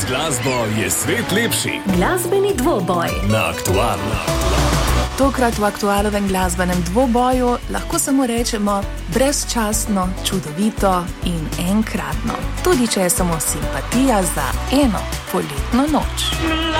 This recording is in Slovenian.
glasbo je svet lepši. Glasbeni dvoboj Na Aktualno. Tokrat v aktualnem glasbenem dvoboju lahko samo rečemo brezčasno, čudovito in enkratno. Tudi če je samo simpatija za eno poletno noč.